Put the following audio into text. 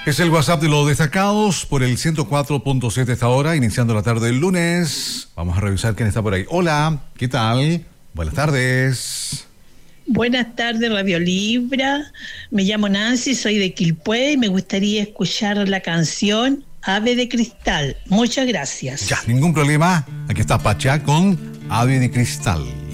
Es el WhatsApp de los destacados por el 104.7 esta hora, iniciando la tarde del lunes. Vamos a revisar quién está por ahí. Hola, ¿qué tal? Buenas tardes. Buenas tardes, Radio Libra. Me llamo Nancy, soy de Quilpué y me gustaría escuchar la canción Ave de Cristal. Muchas gracias. Ya, ningún problema. Aquí está Pachá con Ave de Cristal.